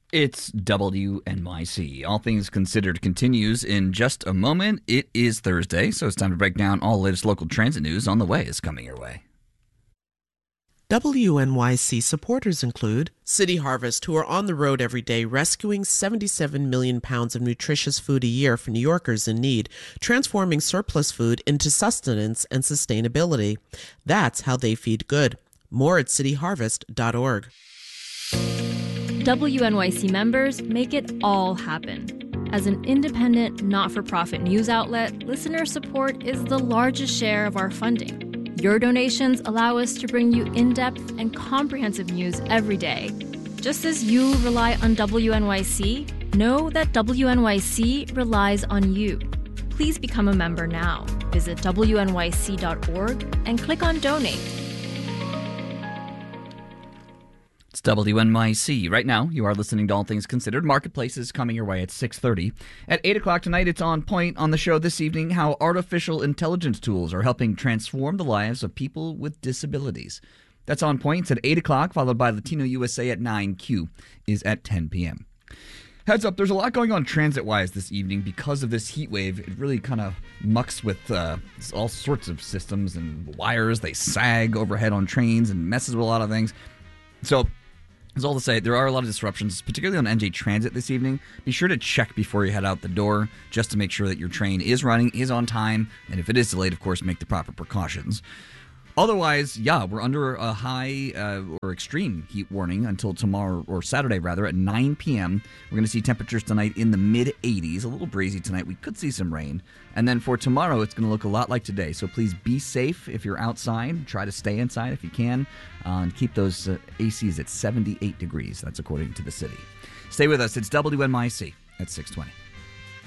It's WNYC. All Things Considered continues in just a moment. It is Thursday, so it's time to break down all the latest local transit news. On the Way is coming your way. WNYC supporters include City Harvest, who are on the road every day rescuing 77 million pounds of nutritious food a year for New Yorkers in need, transforming surplus food into sustenance and sustainability. That's how they feed good. More at cityharvest.org. WNYC members make it all happen. As an independent, not-for-profit news outlet, listener support is the largest share of our funding. Your donations allow us to bring you in-depth and comprehensive news every day. Just as you rely on WNYC, know that WNYC relies on you. Please become a member now. Visit WNYC.org and click on Donate. It's WNYC. Right now, you are listening to All Things Considered. Marketplace is coming your way at 6:30. At 8 o'clock tonight, it's On Point on the show this evening, how artificial intelligence tools are helping transform the lives of people with disabilities. That's On Point. It's at 8 o'clock, followed by Latino USA at 9. Q is at 10 p.m. Heads up, there's a lot going on transit-wise this evening because of this heat wave. It really kind of mucks with all sorts of systems and wires. They sag overhead on trains and messes with a lot of things. So, that's all to say, there are a lot of disruptions, particularly on NJ Transit this evening. Be sure to check before you head out the door, just to make sure that your train is running, is on time, and if it is delayed, of course, make the proper precautions. Otherwise, yeah, we're under a high or extreme heat warning until tomorrow, or Saturday rather, at 9 p.m. We're going to see temperatures tonight in the mid-80s, a little breezy tonight. We could see some rain. And then for tomorrow, it's going to look a lot like today. So please be safe if you're outside. Try to stay inside if you can. And keep those ACs at 78 degrees. That's according to the city. Stay with us. It's WNYC at 6:20.